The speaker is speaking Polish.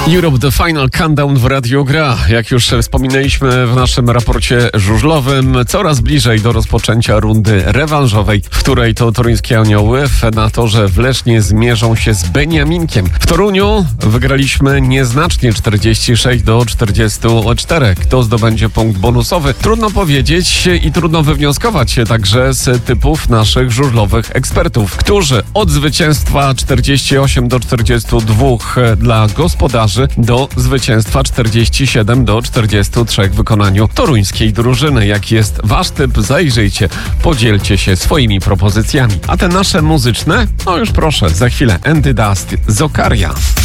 Europe The Final Countdown w Radiu Gra. Jak już wspominaliśmy w naszym raporcie żużlowym, coraz bliżej do rozpoczęcia rundy rewanżowej, w której to toruńskie Anioły w Enatorze w Lesznie zmierzą się z Beniaminkiem. W Toruniu wygraliśmy nieznacznie 46-44. Kto zdobędzie punkt bonusowy? Trudno powiedzieć i trudno wywnioskować także z typów naszych żużlowych ekspertów, którzy od zwycięstwa 48-42 dla gospodarzy do zwycięstwa 47-43 w wykonaniu toruńskiej drużyny. Jaki jest wasz typ? Zajrzyjcie, podzielcie się swoimi propozycjami. A te nasze muzyczne? No już proszę, za chwilę Andy Dust, Zokaria.